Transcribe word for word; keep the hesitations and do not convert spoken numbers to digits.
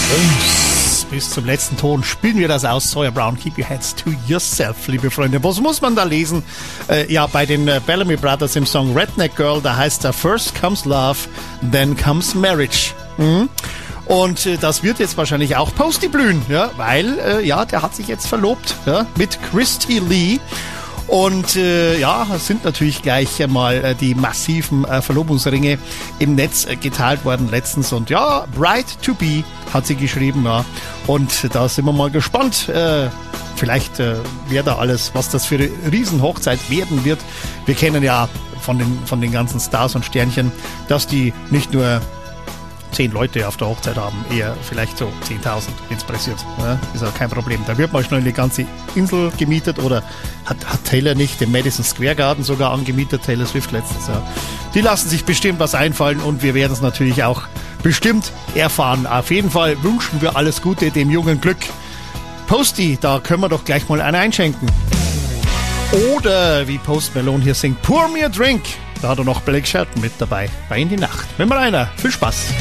Bis zum letzten Ton spielen wir das aus. Sawyer Brown, keep your hands to yourself, liebe Freunde. Was muss man da lesen? Äh, ja, bei den äh, Bellamy Brothers im Song Redneck Girl, da heißt er First comes love, then comes marriage. Mhm. Und äh, das wird jetzt wahrscheinlich auch Posty blühen, ja, weil, äh, ja, der hat sich jetzt verlobt, ja, mit Christy Lee. Und äh, ja, es sind natürlich gleich mal äh, die massiven äh, Verlobungsringe im Netz äh, geteilt worden letztens. Und ja, Bride to be hat sie geschrieben, ja. Und da sind wir mal gespannt. Äh, vielleicht äh, wer da alles, was das für eine Riesenhochzeit werden wird. Wir kennen ja von den, von den ganzen Stars und Sternchen, dass die nicht nur zehn Leute auf der Hochzeit haben, eher vielleicht so zehntausend, wenn es pressiert. Ja, ist auch kein Problem. Da wird mal schnell eine ganze Insel gemietet oder hat, hat Taylor nicht den Madison Square Garden sogar angemietet, Taylor Swift letztens. Ja. Die lassen sich bestimmt was einfallen und wir werden es natürlich auch bestimmt erfahren. Auf jeden Fall wünschen wir alles Gute dem jungen Glück. Posty, da können wir doch gleich mal einen einschenken. Oder wie Post Malone hier singt, Pour me a drink. Da hat er noch Blake Shelton mit dabei. Bei In die Nacht. Wenn mal einer. Viel Spaß.